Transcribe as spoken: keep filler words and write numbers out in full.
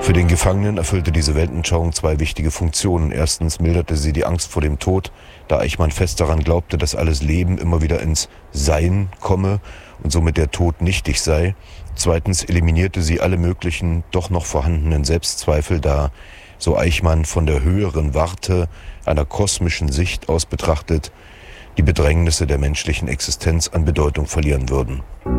Für den Gefangenen erfüllte diese Weltanschauung zwei wichtige Funktionen. Erstens milderte sie die Angst vor dem Tod, da Eichmann fest daran glaubte, dass alles Leben immer wieder ins Sein komme und somit der Tod nichtig sei. Zweitens eliminierte sie alle möglichen, doch noch vorhandenen Selbstzweifel, da, so Eichmann, von der höheren Warte einer kosmischen Sicht aus betrachtet, die Bedrängnisse der menschlichen Existenz an Bedeutung verlieren würden.